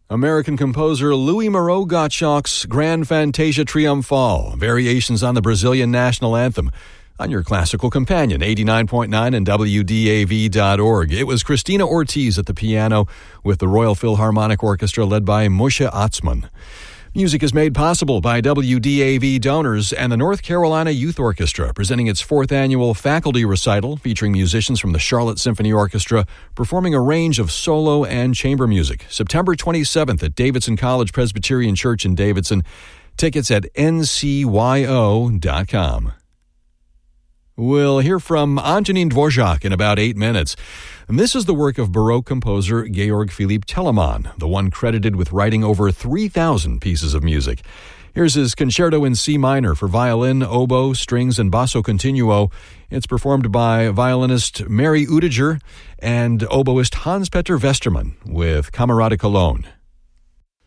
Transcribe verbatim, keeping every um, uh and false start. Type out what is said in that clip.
American composer Louis Moreau Gottschalk's Grand Fantasia Triomphale, variations on the Brazilian national anthem, on your classical companion, eighty-nine point nine and W D A V dot org. It was Christina Ortiz at the piano with the Royal Philharmonic Orchestra led by Moshe Atzman. Music is made possible by W D A V donors and the North Carolina Youth Orchestra, presenting its fourth annual faculty recital featuring musicians from the Charlotte Symphony Orchestra performing a range of solo and chamber music. September twenty-seventh at Davidson College Presbyterian Church in Davidson. Tickets at N C Y O dot com. We'll hear from Antonin Dvorak in about eight minutes. And this is the work of Baroque composer Georg Philipp Telemann, the one credited with writing over three thousand pieces of music. Here's his Concerto in C minor for violin, oboe, strings, and basso continuo. It's performed by violinist Mary Udiger and oboist Hans-Peter Westermann with Camerata Cologne.